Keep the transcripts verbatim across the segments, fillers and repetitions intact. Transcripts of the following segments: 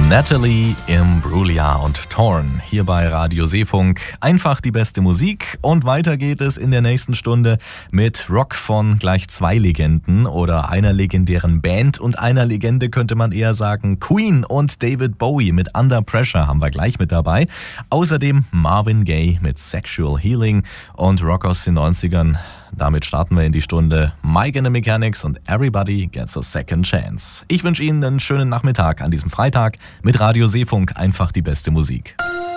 Natalie Imbruglia und Torn hier bei Radio Seefunk. Einfach die beste Musik und weiter geht es in der nächsten Stunde mit Rock von gleich zwei Legenden oder einer legendären Band und einer Legende könnte man eher sagen. Queen und David Bowie mit Under Pressure haben wir gleich mit dabei. Außerdem Marvin Gaye mit Sexual Healing und Rock aus den neunzigern. Damit starten wir in die Stunde Mike and the Mechanics und Everybody Gets a Second Chance. Ich wünsche Ihnen einen schönen Nachmittag an diesem Freitag mit Radio Seefunk. Einfach die beste Musik.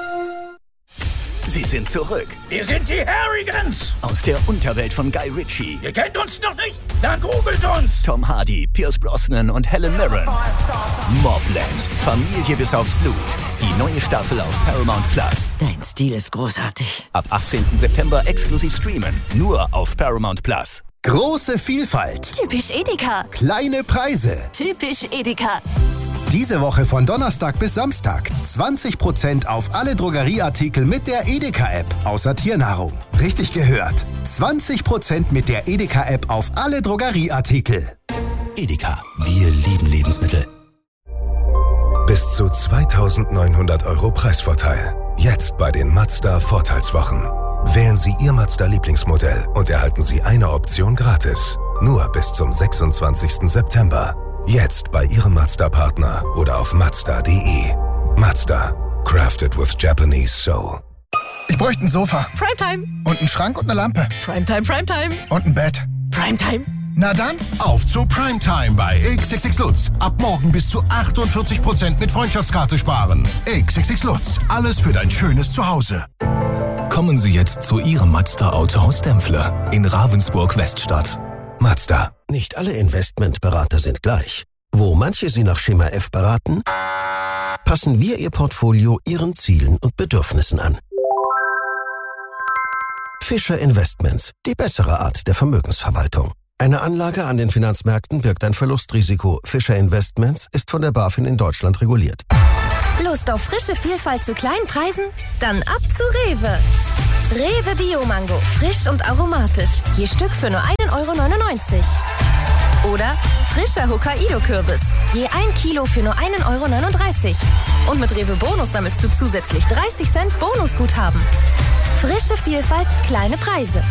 Sie sind zurück. Wir sind die Harrigans. Aus der Unterwelt von Guy Ritchie. Ihr kennt uns noch nicht? Dann googelt uns. Tom Hardy, Pierce Brosnan und Helen Mirren. Mobland. Familie bis aufs Blut. Die neue Staffel auf Paramount Plus. Dein Stil ist großartig. Ab achtzehnten September exklusiv streamen. Nur auf Paramount Plus. Große Vielfalt. Typisch Edeka. Kleine Preise. Typisch Edeka. Diese Woche von Donnerstag bis Samstag zwanzig Prozent auf alle Drogerieartikel mit der Edeka-App, außer Tiernahrung. Richtig gehört. zwanzig Prozent mit der Edeka-App auf alle Drogerieartikel. Edeka, wir lieben Lebensmittel. Bis zu zweitausendneunhundert Euro Preisvorteil. Jetzt bei den Mazda Vorteilswochen. Wählen Sie Ihr Mazda-Lieblingsmodell und erhalten Sie eine Option gratis. Nur bis zum sechsundzwanzigsten September. Jetzt bei Ihrem Mazda-Partner oder auf mazda punkt de. Mazda. Crafted with Japanese Soul. Ich bräuchte ein Sofa. Primetime. Und einen Schrank und eine Lampe. Primetime, Primetime. Und ein Bett. Primetime. Na dann, auf zu Primetime bei X X X Lutz. Ab morgen bis zu achtundvierzig Prozent mit Freundschaftskarte sparen. X X X Lutz. Alles für dein schönes Zuhause. Kommen Sie jetzt zu Ihrem Mazda Autohaus Dempfle in Ravensburg-Weststadt. Mazda. Nicht alle Investmentberater sind gleich. Wo manche Sie nach Schema F beraten, passen wir Ihr Portfolio Ihren Zielen und Bedürfnissen an. Fischer Investments, die bessere Art der Vermögensverwaltung. Eine Anlage an den Finanzmärkten birgt ein Verlustrisiko. Fischer Investments ist von der BaFin in Deutschland reguliert. Lust auf frische Vielfalt zu kleinen Preisen? Dann ab zu Rewe. Rewe Bio-Mango, frisch und aromatisch. Je Stück für nur ein Euro neunundneunzig. Oder frischer Hokkaido-Kürbis. Je ein Kilo für nur ein Euro neununddreißig. Und mit Rewe Bonus sammelst du zusätzlich dreißig Cent Bonusguthaben. Frische Vielfalt, kleine Preise.